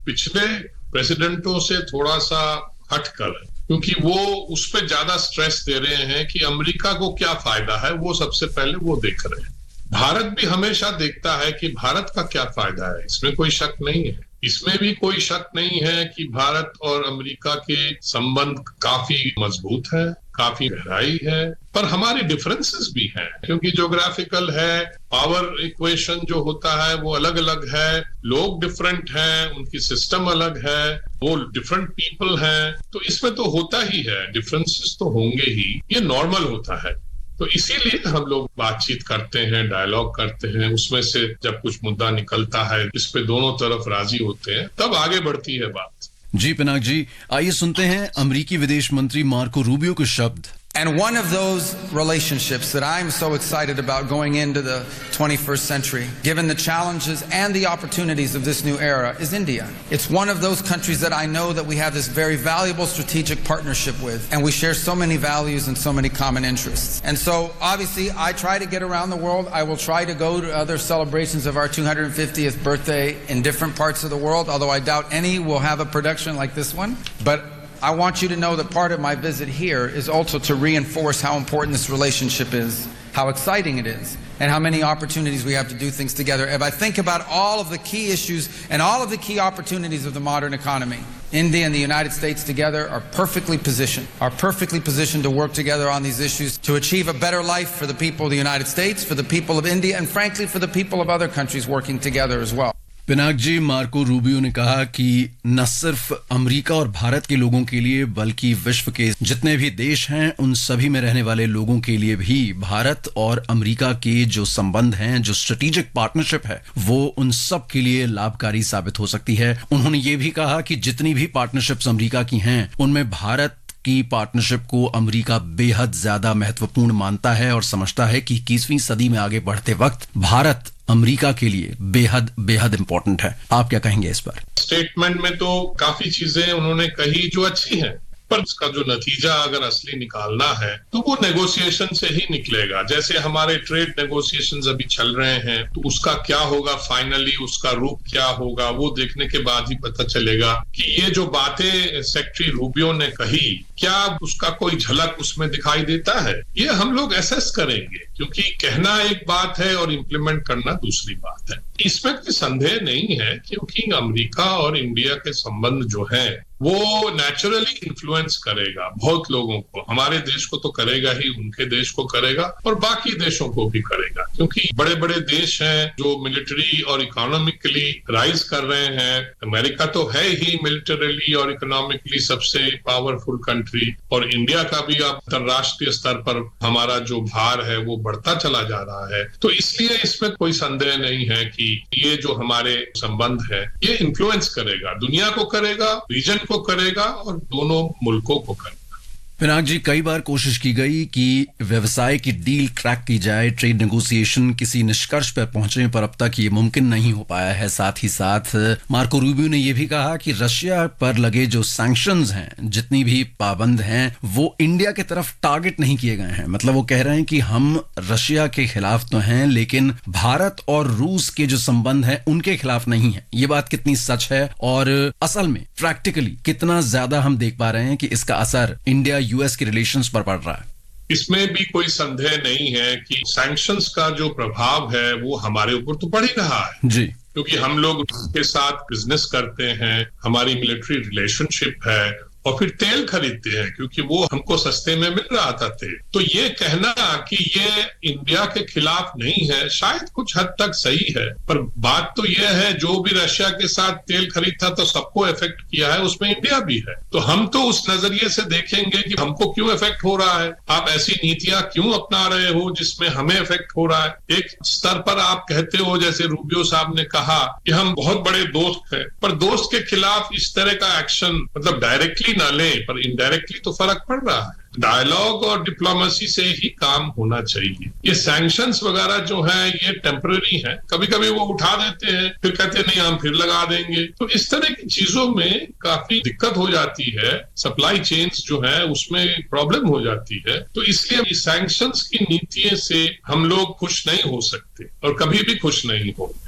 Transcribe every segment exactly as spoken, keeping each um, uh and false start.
पिछले प्रेसिडेंटों से थोड़ा सा हटकर, क्योंकि वो उस पर ज्यादा स्ट्रेस दे रहे हैं कि अमेरिका को क्या फायदा है, वो सबसे पहले वो देख रहे हैं। भारत भी हमेशा देखता है कि भारत का क्या फायदा है, इसमें कोई शक नहीं है। इसमें भी कोई शक नहीं है कि भारत और अमेरिका के संबंध काफी मजबूत है, काफी गहराई है, पर हमारे डिफरेंसेस भी हैं, क्योंकि ज्योग्राफिकल है, पावर इक्वेशन जो होता है वो अलग अलग है, लोग डिफरेंट हैं, उनकी सिस्टम अलग है, वो डिफरेंट पीपल हैं, तो इसमें तो होता ही है, डिफरेंसेस तो होंगे ही, ये नॉर्मल होता है। तो इसीलिए हम लोग बातचीत करते हैं, डायलॉग करते हैं, उसमें से जब कुछ मुद्दा निकलता है इस पे दोनों तरफ राजी होते हैं, तब आगे बढ़ती है बात। जी पिनाक जी, आइए सुनते हैं अमेरिकी विदेश मंत्री मार्को रूबियो के शब्द। And one of those relationships that I'm so excited about going into the twenty-first century, given the challenges and the opportunities of this new era, is India. It's one of those countries that I know that we have this very valuable strategic partnership with, and we share so many values and so many common interests. And so, obviously, I try to get around the world. I will try to go to other celebrations of our two hundred fiftieth birthday in different parts of the world, although I doubt any will have a production like this one. But I want you to know that part of my visit here is also to reinforce how important this relationship is, how exciting it is, and how many opportunities we have to do things together. If I think about all of the key issues and all of the key opportunities of the modern economy, India and the United States together are perfectly positioned, are perfectly positioned to work together on these issues to achieve a better life for the people of the United States, for the people of India, and frankly for the people of other countries working together as well. Pinaka ji, Marco Rubio ने कहा कि न सिर्फ America और भारत के लोगों के लिए बल्कि विश्व के जितने भी देश हैं उन सभी में रहने वाले लोगों के लिए भी भारत और अमेरिका के जो संबंध हैं, जो स्ट्रेटेजिक पार्टनरशिप है, वो उन सब के लिए लाभकारी साबित हो सकती है। उन्होंने ये भी कहा कि जितनी भी पार्टनरशिप्स अमेरिका की हैं उनमें भारत की पार्टनरशिप को अमेरिका बेहद ज्यादा महत्वपूर्ण मानता है और समझता है कि इक्कीसवीं सदी में आगे बढ़ते वक्त भारत अमेरिका के लिए बेहद बेहद इंपॉर्टेंट है। आप क्या कहेंगे इस पर? स्टेटमेंट में तो काफी चीजें उन्होंने कही जो अच्छी हैं, पर उसका जो नतीजा अगर असली निकालना है तो वो नेगोशिएशन से ही निकलेगा। जैसे हमारे ट्रेड नेगोशिएशंस अभी चल रहे हैं, तो उसका क्या होगा फाइनली, उसका रूप क्या होगा, वो देखने के बाद ही पता चलेगा कि ये जो बातें सेक्रेटरी रूबियो ने कही, क्या उसका कोई झलक उसमें दिखाई देता है, ये हम लोग एसेस करेंगे, क्योंकि कहना एक बात है और इम्प्लीमेंट करना दूसरी बात है। इसमें कोई संदेह नहीं है, क्योंकि अमेरिका और इंडिया के संबंध जो है वो नेचुरली इन्फ्लुएंस करेगा बहुत लोगों को, हमारे देश को तो करेगा ही, उनके देश को करेगा और बाकी देशों को भी करेगा, क्योंकि बड़े बड़े देश हैं जो मिलिट्री और इकोनॉमिकली राइज कर रहे हैं। अमेरिका तो है ही मिलिटरीली और इकोनॉमिकली सबसे पावरफुल कंट्री, और इंडिया का भी अंतरराष्ट्रीय स्तर पर हमारा जो भार है वो बढ़ता चला जा रहा है। तो इसलिए इसमें कोई संदेह नहीं है कि ये जो हमारे संबंध है ये इन्फ्लुएंस करेगा, दुनिया को करेगा, रीजन को करेगा और दोनों मुल्कों को करेगा। पिनाक जी, कई बार कोशिश की गई कि व्यवसाय की डील क्रैक की जाए, ट्रेड नेगोशिएशन किसी निष्कर्ष पर पहुंचने पर अब तक ये मुमकिन नहीं हो पाया है। साथ ही साथ मार्को रूबियो ने यह भी कहा कि रशिया पर लगे जो सैंक्शंस हैं, जितनी भी पाबंद हैं, वो इंडिया की तरफ टारगेट नहीं किए गए हैं। मतलब वो कह रहे हैं कि हम रशिया के खिलाफ तो हैं लेकिन भारत और रूस के जो संबंध हैं उनके खिलाफ नहीं है। ये बात कितनी सच है और असल में प्रैक्टिकली कितना ज्यादा हम देख पा रहे हैं कि इसका असर इंडिया यूएस के रिलेशंस पर पड़ रहा है? इसमें भी कोई संदेह नहीं है कि सैंक्शंस का जो प्रभाव है वो हमारे ऊपर तो पड़ ही रहा है जी, क्योंकि हम लोग उसके साथ बिजनेस करते हैं, हमारी मिलिट्री रिलेशनशिप है और फिर तेल खरीदते हैं क्योंकि वो हमको सस्ते में मिल रहा था तेल। तो ये कहना कि ये इंडिया के खिलाफ नहीं है शायद कुछ हद तक सही है, पर बात तो ये है जो भी रशिया के साथ तेल खरीदता तो सबको इफेक्ट किया है, उसमें इंडिया भी है। तो हम तो उस नजरिए से देखेंगे कि हमको क्यों इफेक्ट हो रहा है, आप ऐसी नीतियां क्यों अपना रहे हो जिसमें हमें इफेक्ट हो रहा है। एक स्तर पर आप कहते हो, जैसे रूबियो साहब ने कहा कि हम बहुत बड़े दोस्त हैं, पर दोस्त के खिलाफ इस तरह का एक्शन मतलब डायरेक्टली ना ले पर इनडायरेक्टली तो फर्क पड़ रहा है। डायलॉग और डिप्लोमेसी से ही काम होना चाहिए। ये सैंक्शंस वगैरह जो है ये टेम्पररी है, कभी कभी वो उठा देते हैं फिर कहते हैं नहीं हम फिर लगा देंगे। तो इस तरह की चीजों में काफी दिक्कत हो जाती है, सप्लाई चेन्स जो है उसमें प्रॉब्लम हो जाती है। तो इसलिए सैंक्शंस की नीति से हम लोग खुश नहीं हो सकते और कभी भी खुश नहीं होंगे।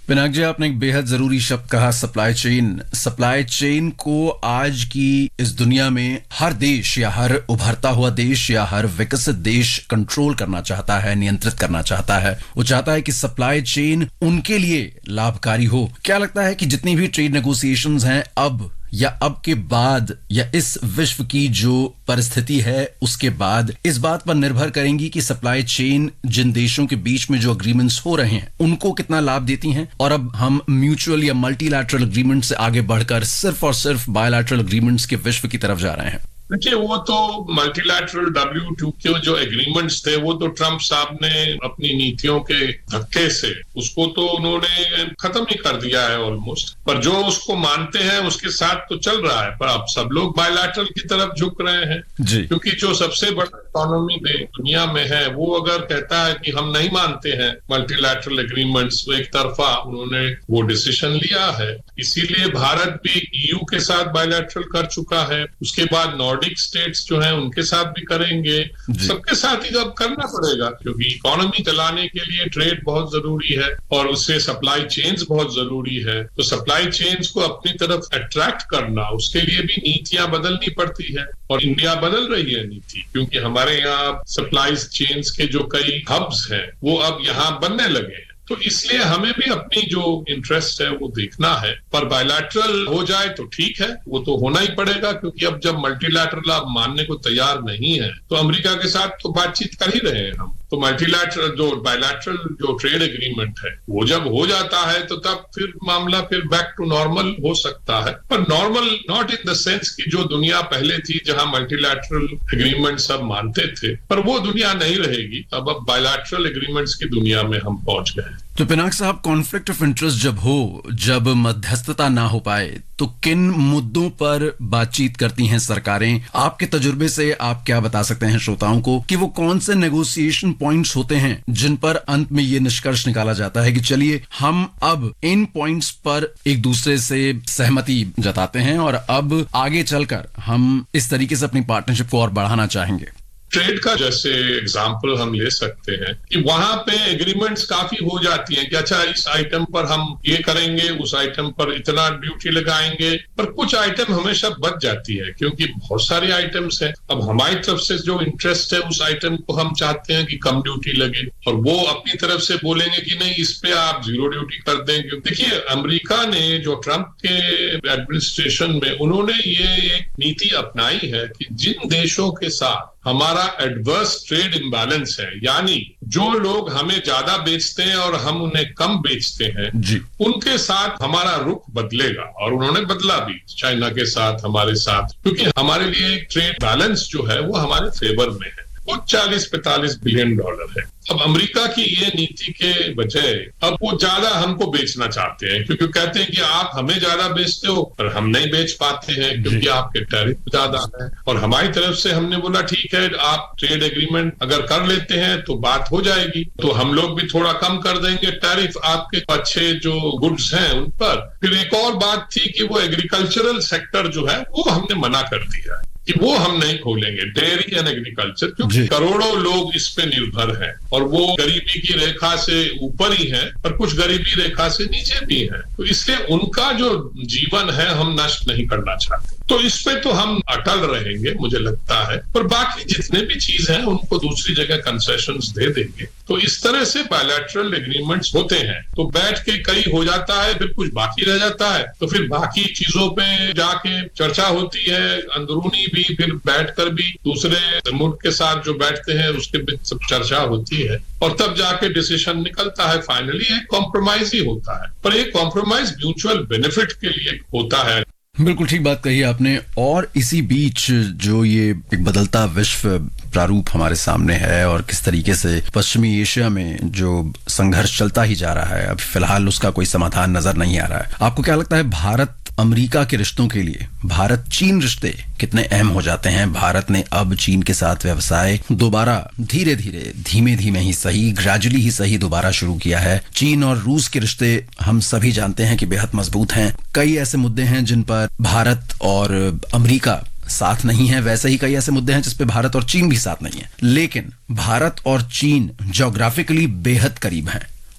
पिनाक जी, आपने एक बेहद जरूरी शब्द कहा, सप्लाई चेन। सप्लाई चेन को आज की इस दुनिया में हर देश या हर उभरता हुआ देश या हर विकसित देश कंट्रोल करना चाहता है, नियंत्रित करना चाहता है। वो चाहता है कि सप्लाई चेन उनके लिए लाभकारी हो। क्या लगता है कि जितनी भी ट्रेड नेगोशिएशंस हैं अब या अब के बाद या इस विश्व की जो परिस्थिति है उसके बाद इस बात पर निर्भर करेंगी कि सप्लाई चेन जिन देशों के बीच में जो एग्रीमेंट्स हो रहे हैं उनको कितना लाभ देती हैं, और अब हम म्यूचुअल या मल्टीलैटरल एग्रीमेंट से आगे बढ़कर सिर्फ और सिर्फ बायलैटरल एग्रीमेंट्स के विश्व की तरफ जा रहे हैं? देखिए, वो तो मल्टीलैटरल डब्ल्यू टू के जो एग्रीमेंट्स थे वो तो ट्रंप साहब ने अपनी नीतियों के धक्के से उसको तो उन्होंने खत्म ही कर दिया है ऑलमोस्ट। पर जो उसको मानते हैं उसके साथ तो चल रहा है, पर अब सब लोग बायलैटरल की तरफ झुक रहे हैं जी। क्योंकि जो सबसे बड़ा इकोनॉमी दुनिया में है वो अगर कहता है कि हम नहीं मानते हैं मल्टीलैटरल एग्रीमेंट्स, तो एक तरफा उन्होंने वो डिसीजन लिया है। इसीलिए भारत भी ईयू के साथ बायलैटरल कर चुका है, उसके बाद नॉर्डिक स्टेट्स जो हैं उनके साथ भी करेंगे। सबके साथ ही अब करना पड़ेगा, क्योंकि इकोनॉमी चलाने के लिए ट्रेड बहुत जरूरी है और उससे सप्लाई चेन्स बहुत जरूरी है। तो सप्लाई चेन्स को अपनी तरफ अट्रैक्ट करना, उसके लिए भी नीतियां बदलनी पड़ती है और इंडिया बदल रही है नीति, क्योंकि हमारे यहाँ सप्लाई चेन्स के जो कई हब्स हैं वो अब यहाँ बनने लगे हैं। तो इसलिए हमें भी अपनी जो इंटरेस्ट है वो देखना है। पर बायलैटरल हो जाए तो ठीक है, वो तो होना ही पड़ेगा, क्योंकि अब जब मल्टीलैटरल आप मानने को तैयार नहीं है तो अमेरिका के साथ तो बातचीत कर ही रहे हैं हम। तो मल्टीलैटरल जो बायलैटरल जो ट्रेड एग्रीमेंट है वो जब हो जाता है तो तब फिर मामला फिर बैक टू नॉर्मल हो सकता है। पर normal not in the sense कि जो दुनिया पहले थी जहां मल्टीलैटरल एग्रीमेंट सब मानते थे, पर वो दुनिया नहीं रहेगी। अब अब बायलैटरल एग्रीमेंट्स की दुनिया में हम पहुंच गए। तो पिनाक साहब, कॉन्फ्लिक्ट ऑफ इंटरेस्ट जब हो, जब मध्यस्थता ना हो पाए, तो किन मुद्दों पर बातचीत करती हैं सरकारें? आपके तजुर्बे से आप क्या बता सकते हैं श्रोताओं को कि वो कौन से नेगोशिएशन पॉइंट्स होते हैं जिन पर अंत में ये निष्कर्ष निकाला जाता है कि चलिए हम अब इन पॉइंट्स पर एक दूसरे से सहमति जताते हैं और अब आगे चलकर हम इस तरीके से अपनी पार्टनरशिप को और बढ़ाना चाहेंगे? ट्रेड का जैसे एग्जाम्पल हम ले सकते हैं कि वहां पे एग्रीमेंट्स काफी हो जाती हैं कि अच्छा इस आइटम पर हम ये करेंगे, उस आइटम पर इतना ड्यूटी लगाएंगे, पर कुछ आइटम हमेशा बच जाती है क्योंकि बहुत सारे आइटम्स हैं। अब हमारी तरफ से जो इंटरेस्ट है उस आइटम को हम चाहते हैं कि कम ड्यूटी लगे और वो अपनी तरफ से बोलेंगे कि नहीं इस पे आप जीरो ड्यूटी कर देंगे। देखिए, अमेरिका ने जो ट्रंप के एडमिनिस्ट्रेशन में उन्होंने ये एक नीति अपनाई है कि जिन देशों के साथ हमारा एडवर्स ट्रेड इम्बैलेंस है, यानी जो लोग हमें ज्यादा बेचते हैं और हम उन्हें कम बेचते हैं जी, उनके साथ हमारा रुख बदलेगा। और उन्होंने बदला भी चाइना के साथ, हमारे साथ, क्योंकि हमारे लिए ट्रेड बैलेंस जो है वो हमारे फेवर में है, वो चालीस पैंतालीस बिलियन डॉलर है। अब अमेरिका की ये नीति के बजाय अब वो ज्यादा हमको बेचना चाहते हैं, क्योंकि कहते हैं कि आप हमें ज्यादा बेचते हो पर हम नहीं बेच पाते हैं क्योंकि आपके टैरिफ ज्यादा है। और हमारी तरफ से हमने बोला ठीक है, आप ट्रेड एग्रीमेंट अगर कर लेते हैं तो बात हो जाएगी, तो हम लोग भी थोड़ा कम कर देंगे टैरिफ आपके अच्छे जो गुड्स हैं उन पर। फिर एक और बात थी कि वो एग्रीकल्चरल सेक्टर जो है वो हमने मना कर दिया है कि वो हम नहीं खोलेंगे, डेयरी एंड एग्रीकल्चर, क्योंकि करोड़ों लोग इस पे निर्भर हैं और वो गरीबी की रेखा से ऊपर ही है पर कुछ गरीबी रेखा से नीचे भी है, तो इसलिए उनका जो जीवन है हम नष्ट नहीं करना चाहते। तो इस पे तो हम अटल रहेंगे मुझे लगता है, पर बाकी जितने भी चीज हैं उनको दूसरी जगह कंसेशंस दे देंगे। तो इस तरह से बायलैटरल एग्रीमेंट्स होते हैं, तो बैठ के कई हो जाता है, फिर कुछ बाकी रह जाता है, तो फिर बाकी चीजों पे जाके चर्चा होती है, अंदरूनी भी, फिर बैठकर भी दूसरे मुल्क के साथ जो बैठते हैं उसके बीच सब चर्चा होती है और तब जाके डिसीजन निकलता है। फाइनली एक कॉम्प्रोमाइज ही होता है, पर एक कॉम्प्रोमाइज म्यूचुअल बेनिफिट के लिए होता है। बिल्कुल ठीक बात कही आपने। और इसी बीच जो ये एक बदलता विश्व प्रारूप हमारे सामने है और किस तरीके से पश्चिमी एशिया में जो संघर्ष चलता ही जा रहा है, अब फिलहाल उसका कोई समाधान नजर नहीं आ रहा है। आपको क्या लगता है भारत अमेरिका के रिश्तों के लिए भारत चीन रिश्ते कितने अहम हो जाते हैं? भारत ने अब चीन के साथ व्यवसाय दोबारा धीरे धीरे धीमे धीमे ही सही, ग्रेजुअली ही सही दोबारा शुरू किया है। चीन और रूस के रिश्ते हम सभी जानते हैं कि बेहद मजबूत हैं। कई ऐसे मुद्दे हैं जिन पर भारत और अमेरिका साथ नहीं है, वैसे ही कई ऐसे मुद्दे हैं जिस पे भारत और चीन भी साथ नहीं है। लेकिन भारत और चीन ज्योग्राफिकली बेहद करीब हैं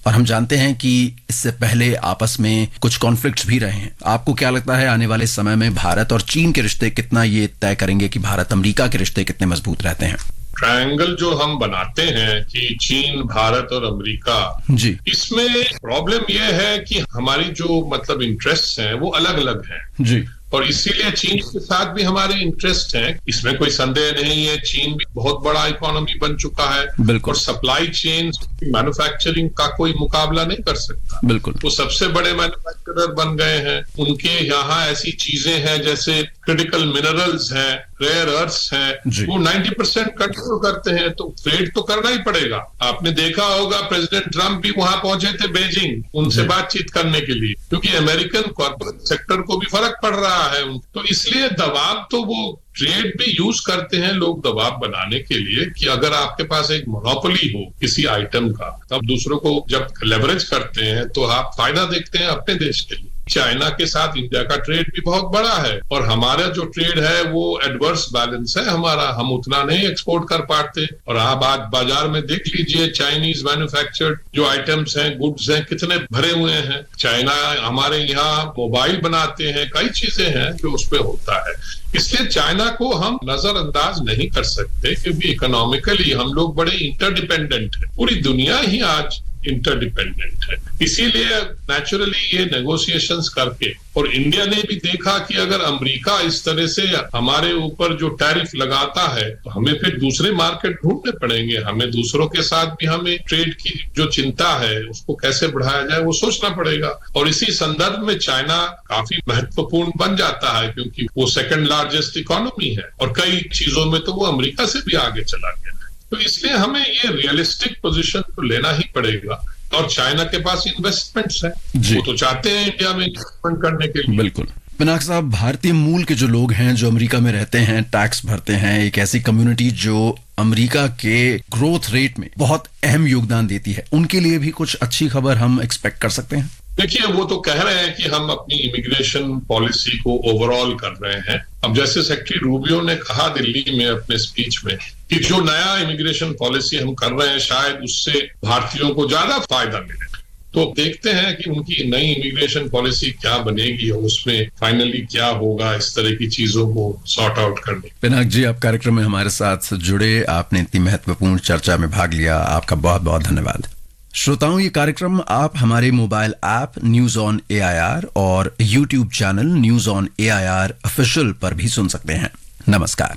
और हम जानते हैं कि इससे पहले आपस में कुछ कॉन्फ्लिक्ट्स भी रहे हैं। आपको क्या लगता है आने वाले समय में भारत और चीन के रिश्ते कितना ये तय करेंगे कि भारत अमेरिका के रिश्ते कितने मजबूत रहते हैं? ट्रायंगल जो हम बनाते हैं कि चीन, भारत और अमेरिका, जी, इसमें प्रॉब्लम यह है कि हमारी जो मतलब इंटरेस्ट हैं वो अलग अलग हैं जी, और इसीलिए चीन के साथ भी हमारे इंटरेस्ट हैं, इसमें कोई संदेह नहीं है। चीन भी बहुत बड़ा इकोनॉमी बन चुका है बिल्कुल, और सप्लाई चेन मैन्युफैक्चरिंग का कोई मुकाबला नहीं कर सकता। बिल्कुल, वो सबसे बड़े मैन्युफैक्चरर बन गए हैं। उनके यहाँ ऐसी चीजें हैं जैसे क्रिटिकल मिनरल्स हैं, रेयर अर्थ्स हैं, वो नब्बे परसेंट कंट्रोल करते हैं, तो ट्रेड तो करना ही पड़ेगा। आपने देखा होगा प्रेसिडेंट ट्रंप भी वहां पहुंचे थे बीजिंग, उनसे बातचीत करने के लिए, क्योंकि अमेरिकन कॉर्पोरेट सेक्टर को भी फर्क पड़ रहा है। तो इसलिए दबाव तो वो ट्रेड भी यूज करते हैं लोग दबाव बनाने के लिए कि अगर आपके पास एक मोनोपोली हो किसी आइटम का, तब दूसरों को जब लेवरेज करते हैं तो आप फायदा देखते हैं अपने देश के लिए। चाइना के साथ इंडिया का ट्रेड भी बहुत बड़ा है और हमारा जो ट्रेड है वो एडवर्स बैलेंस है हमारा, हम उतना नहीं एक्सपोर्ट कर पाते। और आप आज बाजार में देख लीजिए चाइनीज मैन्युफैक्चर्ड जो आइटम्स हैं, गुड्स हैं, कितने भरे हुए हैं। चाइना हमारे यहाँ मोबाइल बनाते हैं, कई चीजें हैं जो उस पर होता है। इसलिए चाइना को हम नजरअंदाज नहीं कर सकते क्योंकि इकोनॉमिकली हम लोग बड़े इंटरडिपेंडेंट हैं। पूरी दुनिया ही आज इंटरडिपेंडेंट है। इसीलिए नेचुरली ये नेगोशिएशंस करके, और इंडिया ने भी देखा कि अगर अमेरिका इस तरह से हमारे ऊपर जो टैरिफ लगाता है तो हमें फिर दूसरे मार्केट ढूंढने पड़ेंगे। हमें दूसरों के साथ भी हमें ट्रेड की जो चिंता है उसको कैसे बढ़ाया जाए वो सोचना पड़ेगा। और इसी संदर्भ में चाइना काफी महत्वपूर्ण बन जाता है क्योंकि वो सेकंड लार्जेस्ट इकोनॉमी है और कई चीजों में तो वो अमेरिका से भी आगे चला गया। तो इसलिए हमें ये रियलिस्टिक पोजीशन तो लेना ही पड़ेगा। और चाइना के पास इन्वेस्टमेंट्स हैं, वो तो चाहते हैं इंडिया में इन्वेस्टमेंट करने के लिए। बिल्कुल। पिनाक साहब, भारतीय मूल के जो लोग हैं जो अमेरिका में रहते हैं, टैक्स भरते हैं, एक ऐसी कम्युनिटी जो अमेरिका के ग्रोथ रेट में बहुत अहम योगदान देती है, उनके लिए भी कुछ अच्छी खबर हम एक्सपेक्ट कर सकते हैं? देखिए, वो तो कह रहे हैं कि हम अपनी इमिग्रेशन पॉलिसी को ओवरऑल कर रहे हैं। अब जैसे सेक्रेटरी रूबियो ने कहा दिल्ली में अपने स्पीच में कि जो नया इमिग्रेशन पॉलिसी हम कर रहे हैं शायद उससे भारतीयों को ज्यादा फायदा मिले। तो देखते हैं कि उनकी नई इमिग्रेशन पॉलिसी क्या बनेगी और उसमें फाइनली क्या होगा इस तरह की चीजों को सॉर्ट आउट करने। पिनाक जी, आप कार्यक्रम में हमारे साथ जुड़े, आपने इतनी महत्वपूर्ण चर्चा में भाग लिया, आपका बहुत बहुत धन्यवाद। श्रोताओं, ये कार्यक्रम आप हमारे mobile app news on A I R और YouTube channel news on A I R official पर भी सुन सकते हैं। नमस्कार।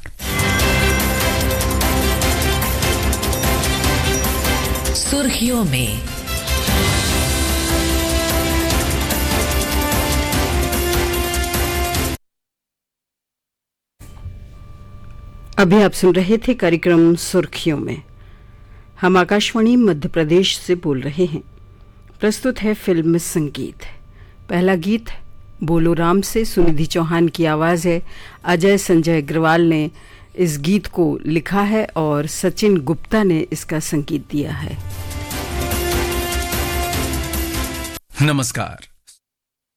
सुर्खियों में अभी आप सुन रहे थे कार्यक्रम सुर्खियों में। हम आकाशवाणी मध्य प्रदेश से बोल रहे हैं। प्रस्तुत है फिल्म संगीत। पहला गीत बोलो राम से सुनिधि चौहान की आवाज़ है। अजय संजय अग्रवाल ने इस गीत को लिखा है और सचिन गुप्ता ने इसका संगीत दिया है। नमस्कार।